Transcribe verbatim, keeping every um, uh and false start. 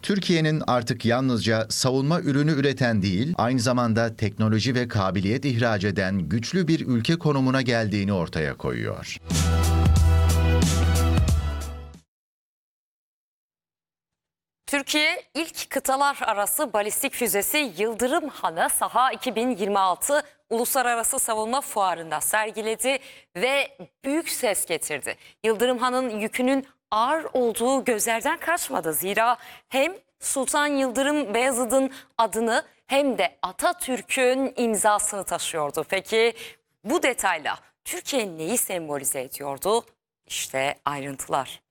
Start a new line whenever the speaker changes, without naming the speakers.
Türkiye'nin artık yalnızca savunma ürünü üreten değil, aynı zamanda teknoloji ve kabiliyet ihraç eden güçlü bir ülke konumuna geldiğini ortaya koyuyor.
Türkiye ilk kıtalar arası balistik füzesi Yıldırım Han'ı Saha iki bin yirmi altı Uluslararası Savunma Fuarı'nda sergiledi ve büyük ses getirdi. Yıldırım Han'ın yükünün ağır olduğu gözlerden kaçmadı. Zira hem Sultan Yıldırım Beyazıt'ın adını hem de Atatürk'ün imzasını taşıyordu. Peki bu detayla Türkiye neyi sembolize ediyordu? İşte ayrıntılar.